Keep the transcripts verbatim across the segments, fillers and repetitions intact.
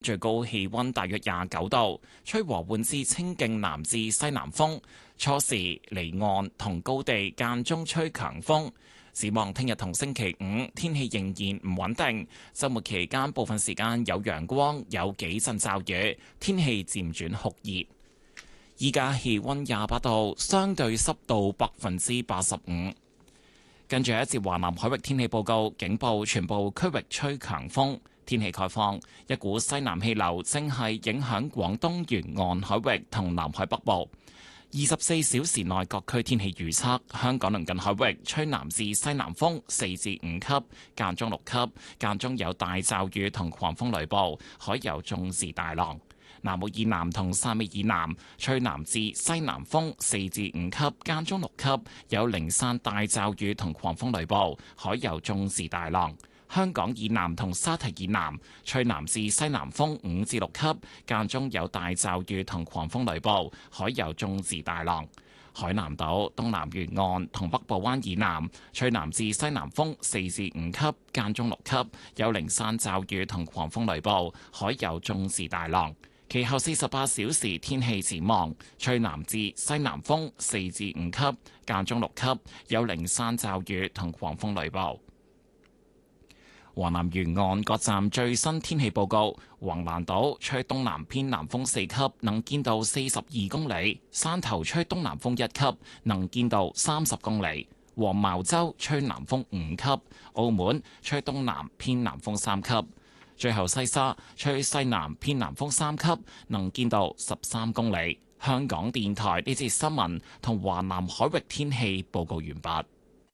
最高氣溫大約廿九度，吹和緩至清勁南至西南風，初時離岸同高地間中吹強風。展望聽日同星期五，天氣仍然唔穩定。週末期間部分時間有陽光，有幾陣驟雨，天氣漸轉酷熱。依家氣溫廿八度，相對濕度百分之八十五。跟住一節華南海域天氣報告，警報全部區域吹強風。天氣概況，一股西南氣流正係影響廣東沿岸海域同南海北部。二十四小時內各區天氣預測：香港鄰近海域吹南至西南風四至五級，間中六級，間中有大驟雨同狂風雷暴，海有中至大浪。南澳以南同汕尾以南吹南至西南風四至五級，間中六級，有零散大驟雨同狂風雷暴，海有中至大浪。香港以南同沙堤以南吹南至西南風五至六級，間中有大驟雨同狂風雷暴，海有中至大浪。海南島東南沿岸同北部灣以南吹南至西南風四至五級，間中六級，有零散驟雨同狂風雷暴，海有中至大浪。其後四十八小時天氣展望，吹南至西南風四至五級，間中六級，有零散驟雨同狂風雷暴。華南沿岸各站最新天氣報告：橫瀾島吹東南偏南風四級，能見度四十二公里；汕頭吹東南風一級，能見度三十公里；黃茅洲吹南風五級；澳門吹東南偏南風三級；最後西沙吹西南偏南風三級，能見度十三公里。香港電台呢節新聞同華南海域天氣報告完畢。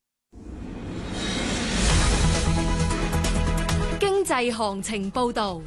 經濟行情報導。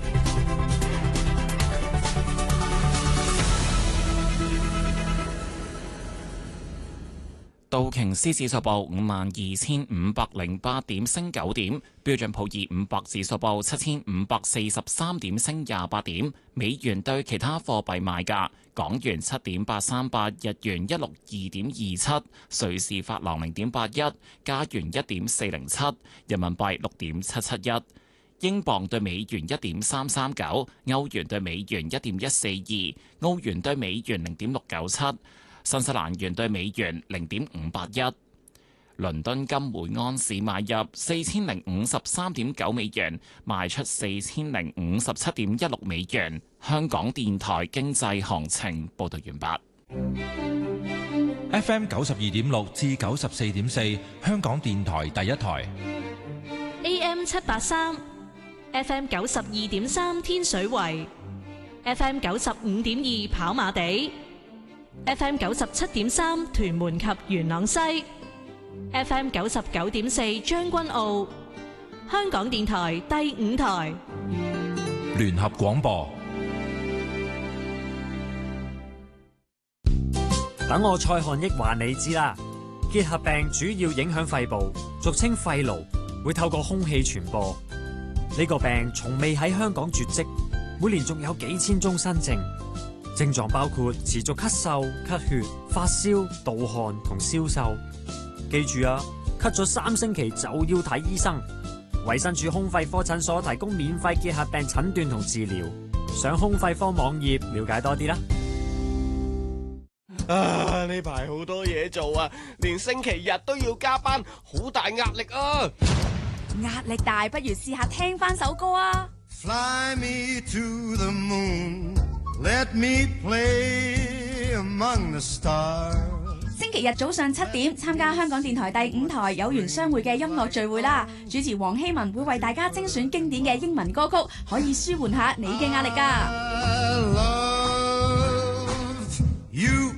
道瓊斯指數報五萬二千五百零八點，升九點；標準普爾五百指數報七千五百四十三點，升廿八點。美元對其他貨幣賣價：港元七點八三八，日元一六二點二七，瑞士法郎零點八一，加元一點四零七，人民幣六點七七一。英鎊對美元一點三三九，歐元對美元一點一四二，澳元對美元零點六九七，新西蘭元對美元零點五八一。倫敦金每安士買入四千零五十三點九美元，賣出四千零五十七點一六美元。香港電台經濟行情報道完畢。 F M 九十二點六至九十四點四，香港電台第一台。 A M 七八三。F M 九十二點三天水圍 ，F M 九十五點二跑馬地 ，F M 九十七點三屯門及元朗西 ，F M 九十九點四將軍澳，香港電台第五台聯合廣播。 等我蔡漢益話你知啦，結核病主要影響肺部，俗稱肺癆，會透過空氣傳播。呢個病從未喺香港絕迹，每年仲有幾千宗新症，症狀包括持續咳嗽、咳血、發燒、盜汗同消瘦。記住啊，咳咗三星期就要睇醫生。衛生署胸肺科診所提供免費結核病診斷同治療，上胸肺科網頁了解多啲啦。 啊！呢排好多嘢做啊，連星期日都要加班，好大壓力啊！ 壓力大，不如試下聽翻首歌啊 Fly me to the moon, let me play among the stars。 星期日早上七點參加香港電台第五台有緣相會嘅音樂聚會啦，主持黃希文會為大家精選經典嘅英文歌曲，可以舒緩下你嘅壓力㗎。 I love you。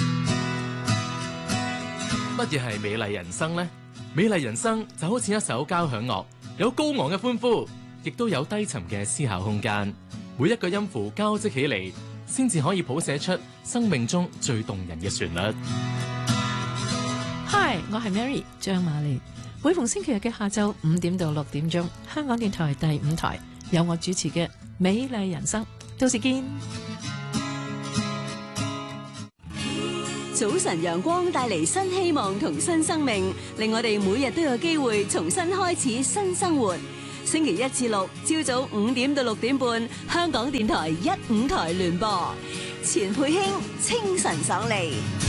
乜嘢係美麗人生呢？美麗人生就好似一首交響樂，有高昂嘅歡呼，亦都有低沉嘅思考空間。每一個音符交織起嚟，先至可以譜寫出生命中最動人嘅旋律。 Hi， 我係 Mary 張瑪麗。每逢星期日嘅下晝五點到六點鐘，香港電台第五台有我主持嘅《美麗人生》，到時見。 早晨陽光帶嚟新希望同新生命，令我哋每日都有機會重新開始新生活。 星期一至六朝早五點到六點半，香港電台一五台聯播。錢佩卿清晨爽利。